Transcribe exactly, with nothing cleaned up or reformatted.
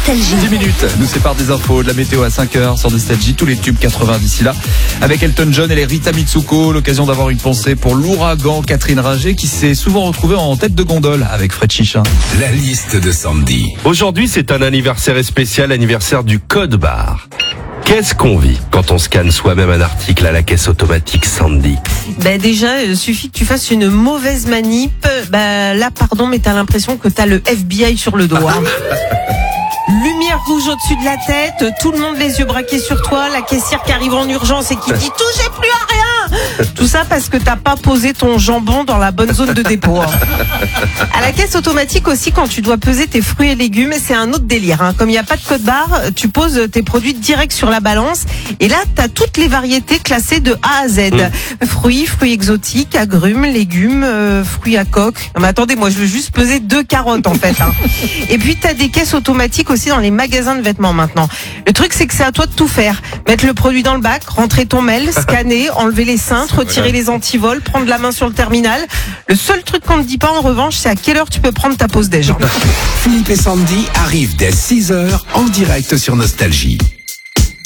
Nostalgie. dix minutes nous séparent des infos, de la météo à cinq heures sur Nostalgie, tous les tubes quatre-vingts d'ici là. Avec Elton John et les Rita Mitsuko, l'occasion d'avoir une pensée pour l'ouragan Catherine Ringer qui s'est souvent retrouvée en tête de gondole avec Fred Chichin. La liste de Sandy. Aujourd'hui, c'est un anniversaire spécial, anniversaire du code barre. Qu'est-ce qu'on vit quand on scanne soi-même un article à la caisse automatique Sandy? Ben déjà, il suffit que tu fasses une mauvaise manip. Ben là, pardon, mais t'as l'impression que t'as le F B I sur le dos. Hein. Lumière rouge au-dessus de la tête, tout le monde les yeux braqués sur toi, la caissière qui arrive en urgence et qui dit « touchez plus à rien !» Tout ça parce que t'as pas posé ton jambon dans la bonne zone de dépôt. Hein. À la caisse automatique aussi, quand tu dois peser tes fruits et légumes, c'est un autre délire. Hein. Comme il n'y a pas de code barre, tu poses tes produits direct sur la balance et là, t'as toutes les variétés classées de A à Z. Mmh. Fruits, fruits exotiques, agrumes, légumes, euh, fruits à coque. Non, mais attendez, moi je veux juste peser deux carottes en fait. Hein. Et puis t'as des caisses automatiques aussi dans les magasins de vêtements maintenant. Le truc, c'est que c'est à toi de tout faire. Mettre le produit dans le bac, rentrer ton mail, scanner, enlever les cintres, retirer les antivols, prendre la main sur le terminal. Le seul truc qu'on ne dit pas en revanche, c'est à quelle heure tu peux prendre ta pause déj. Philippe et Sandy arrivent dès six heures en direct sur Nostalgie.